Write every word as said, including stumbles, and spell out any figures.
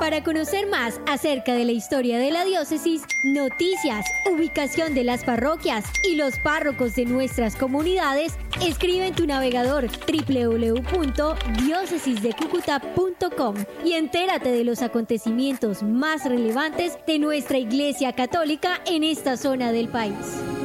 Para conocer más acerca de la historia de la diócesis, noticias, ubicación de las parroquias y los párrocos de nuestras comunidades, escribe en tu navegador doble u doble u doble u punto diócesis de cúcuta punto com y entérate de los acontecimientos más relevantes de nuestra Iglesia Católica en esta zona del país.